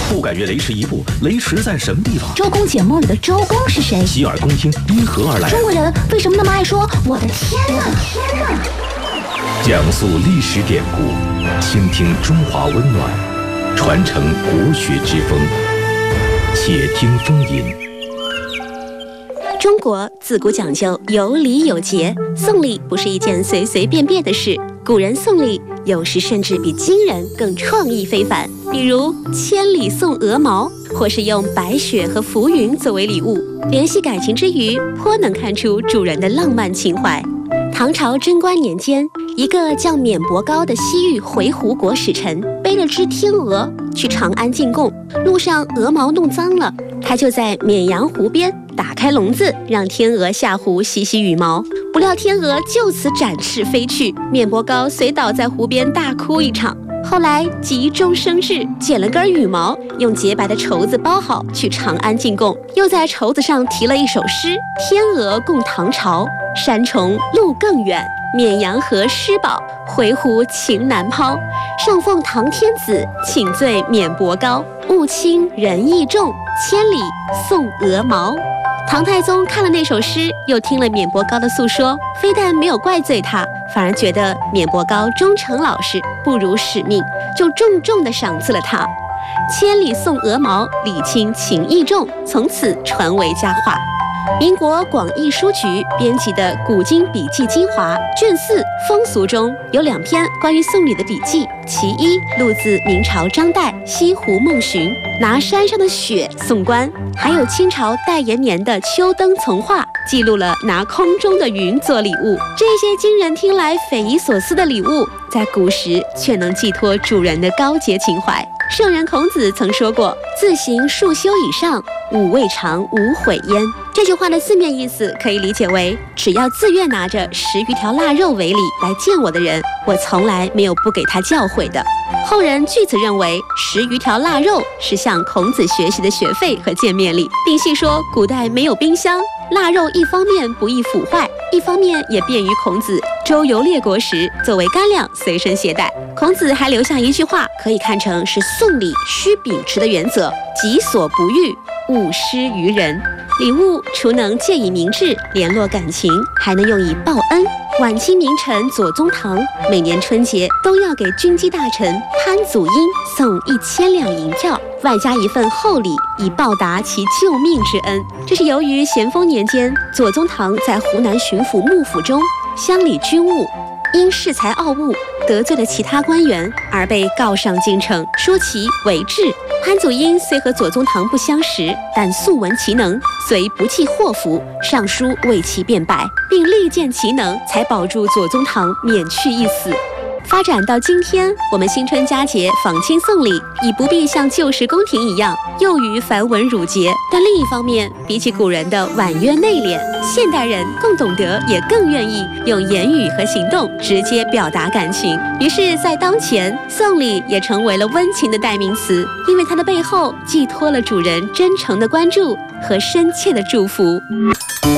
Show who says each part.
Speaker 1: 不敢越雷池一步，雷池在什么地方？
Speaker 2: 周公解梦里的周公是谁？
Speaker 1: 洗耳恭听因何而来？
Speaker 2: 中国人为什么那么爱说我的天哪？
Speaker 1: 讲述历史典故，倾听中华温暖，传承国学之风。且听风吟。
Speaker 3: 中国自古讲究有礼有节，送礼不是一件随随便便的事。古人送礼有时甚至比今人更创意非凡，比如千里送鹅毛，或是用白雪和浮云作为礼物，联系感情之余，颇能看出主人的浪漫情怀。唐朝贞观年间，一个叫免伯高的西域回鹘国使臣背了只天鹅去长安进贡，路上鹅毛弄脏了，他就在沔阳湖边打开笼子，让天鹅下湖洗洗羽毛。不料天鹅就此展翅飞去，免伯高随倒在湖边大哭一场。后来急中生智，捡了根羽毛，用洁白的绸子包好，去长安进贡，又在绸子上题了一首诗：天鹅共唐朝，山重路更远，沔阳河失保，回鹘情难抛。上奉唐天子，请罪免伯高，物轻人意重，千里送鹅毛。唐太宗看了那首诗，又听了免伯高的诉说，非但没有怪罪他，反而觉得免伯高忠诚老实，不辱使命，就重重地赏赐了他。千里送鹅毛，礼轻情意重，从此传为佳话。民国广义书局编辑的《古今笔记精华》卷4风俗中有2篇关于送礼的笔记，其一录自明朝张岱《西湖梦寻》，拿山上的雪送官；还有清朝戴延年的《秋灯丛话》，记录了拿空中的云做礼物。这些惊人听来匪夷所思的礼物，在古时却能寄托主人的高洁情怀。圣人孔子曾说过：“自行数修以上，吾未尝无悔焉。”这句话的字面意思可以理解为：只要自愿拿着10余条腊肉为礼来见我的人，我从来没有不给他教诲的。后人据此认为10余条腊肉是向孔子学习的学费和见面礼，并细说古代没有冰箱，腊肉一方面不易腐坏，一方面也便于孔子周游列国时作为干粮随身携带。孔子还留下一句话，可以看成是送礼需秉持的原则：己所不欲，勿施于人。礼物除能借以明志、联络感情，还能用以报恩。晚清名臣左宗棠每年春节都要给军机大臣潘祖英送1000两银票，外加一份厚礼，以报答其救命之恩。这是由于咸丰年间，左宗棠在湖南巡抚幕府中乡里军务，因恃才傲物得罪了其他官员，而被告上京城，说其违制。潘祖英虽和左宗棠不相识，但素闻其能，遂不计祸福，上书为其辩白，并力荐其能，才保住左宗棠免去一死。发展到今天，我们新春佳节访亲送礼，已不必像旧时宫廷一样囿于繁文缛节，但另一方面，比起古人的婉约内敛，现代人更懂得，也更愿意用言语和行动直接表达感情。于是，在当前，送礼也成为了温情的代名词，因为它的背后寄托了主人真诚的关注和深切的祝福。